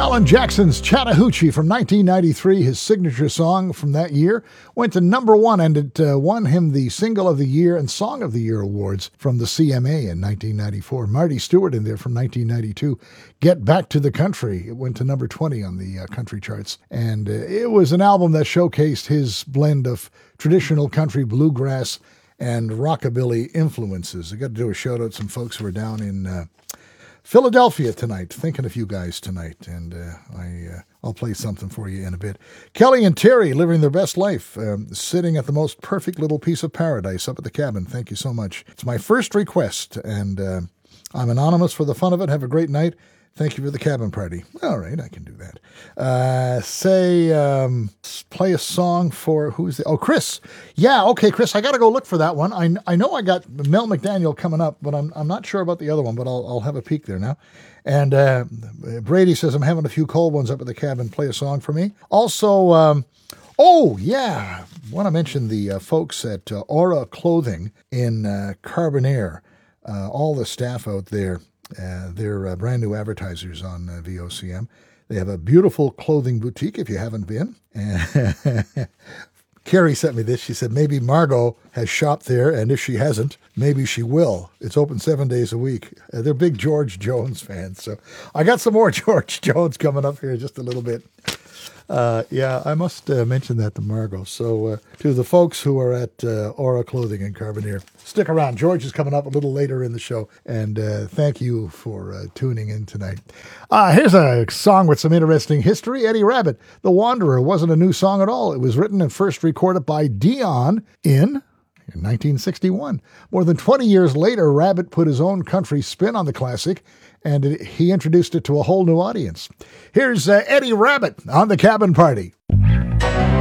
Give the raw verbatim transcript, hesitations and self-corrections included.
Alan Jackson's Chattahoochee from nineteen ninety-three, his signature song from that year, went to number one, and it uh, won him the Single of the Year and Song of the Year awards from the C M A in nineteen ninety-four. Marty Stewart in there from nineteen ninety-two, Get Back to the Country. It went to number twenty on the uh, country charts, and uh, it was an album that showcased his blend of traditional country, bluegrass, and rockabilly influences. I got to do a shout out to some folks who are down in uh, Philadelphia tonight, thinking of you guys tonight, and uh, I, uh, I'll play something for you in a bit. Kelly and Terry living their best life, um, sitting at the most perfect little piece of paradise up at the cabin. Thank you so much. It's my first request, and uh, I'm anonymous for the fun of it. Have a great night. Thank you for the cabin party. All right, I can do that. Uh, say, um, play a song for, who's the, oh, Chris. Yeah, okay, Chris, I got to go look for that one. I I know I got Mel McDaniel coming up, but I'm I'm not sure about the other one, but I'll I'll have a peek there now. And uh, Brady says, I'm having a few cold ones up at the cabin. Play a song for me. Also, um, oh, yeah, I want to mention the uh, folks at uh, Aura Clothing in uh, Carbonaire, uh, all the staff out there. Uh, they're uh, brand new advertisers on uh, V O C M. They have a beautiful clothing boutique if you haven't been. And Carrie sent me this. She said, maybe Margot has shopped there, and if she hasn't, maybe she will. It's open seven days a week. Uh, they're big George Jones fans. So I got some more George Jones coming up here in just a little bit. Uh, yeah, I must uh, mention that to Margot. So uh, to the folks who are at uh, Aura Clothing in Carbonaire, stick around. George is coming up a little later in the show. And uh, thank you for uh, tuning in tonight. Uh, here's a song with some interesting history. Eddie Rabbitt, The Wanderer, wasn't a new song at all. It was written and first recorded by Dion in... in nineteen sixty-one. More than twenty years later, Rabbitt put his own country spin on the classic, and it, he introduced it to a whole new audience. Here's uh, Eddie Rabbitt on the Cabin Party.